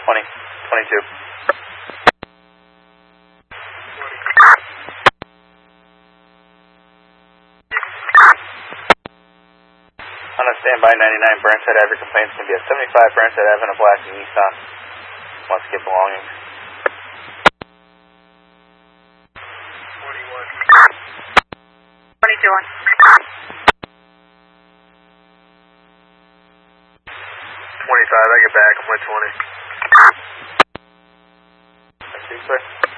20, 22. On a standby 99 Burnside Ave, your complaint's going to be at 75 Burnside Ave in a black Nissan. Wants to get belongings. 22 on. 25, I get back, I'm with 20. That's you, sir.